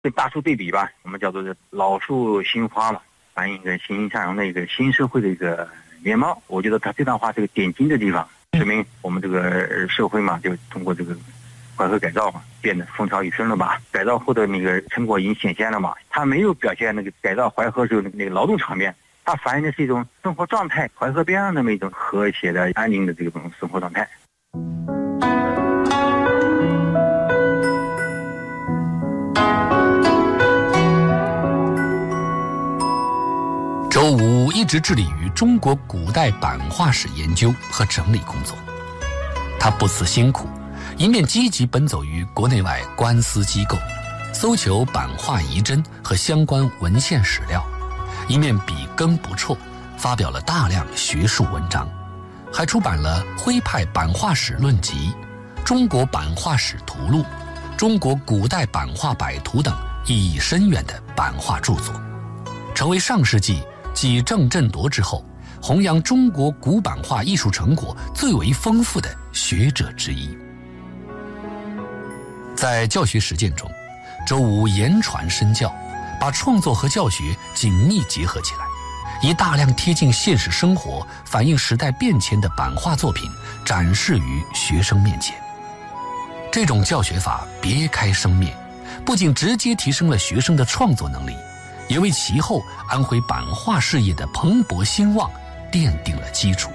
跟大树对比吧，我们叫做老树新花嘛，反映一个欣欣向荣的一个新社会的一个面貌。我觉得他这段话是个点睛的地方，说明我们这个社会嘛，就通过这个淮河改造嘛，变得风调雨顺了吧？改造后的那个成果已经显现了嘛。它没有表现那个改造淮河时候那个劳动场面，它反映的是一种生活状态，淮河边上那么一种和谐的、安宁的这种生活状态。 周吴一直致力于中国古代版画史研究和整理工作，他不辞辛苦，一面积极奔走于国内外官司机构，搜求版画遗珍和相关文献史料，一面笔耕不辍，发表了大量学术文章，还出版了《徽派版画史论集》《中国版画史图录》《中国古代版画百图》等意义深远的版画著作，成为上世纪继郑振铎之后弘扬中国古版画艺术成果最为丰富的学者之一。在教学实践中，周吴言传身教，把创作和教学紧密结合起来，以大量贴近现实生活、反映时代变迁的版画作品展示于学生面前。这种教学法别开生面，不仅直接提升了学生的创作能力，也为其后安徽版画事业的蓬勃兴旺奠定了基础。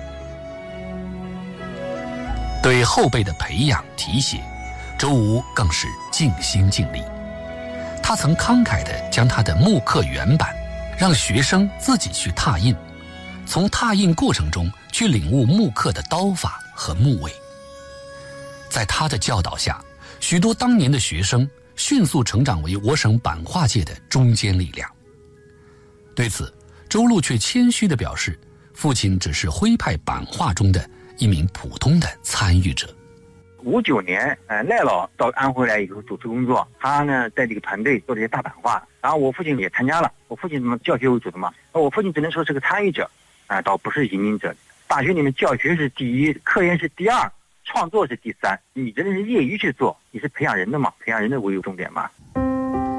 对后辈的培养提携，周吴更是尽心尽力。他曾慷慨地将他的木刻原版让学生自己去拓印，从拓印过程中去领悟木刻的刀法和木味。在他的教导下，许多当年的学生迅速成长为我省版画界的中坚力量。对此，周陆却谦虚地表示，父亲只是徽派版画中的一名普通的参与者。 59年，赖老到安徽来以后主持工作，他呢在这个团队做这些大版画，然后我父亲也参加了。我父亲教学为主的嘛，我父亲只能说是个参与者，倒不是引领者。大学里面教学是第一，科研是第二，创作是第三。你真的是业余去做，你是培养人的嘛，培养人的为重点嘛。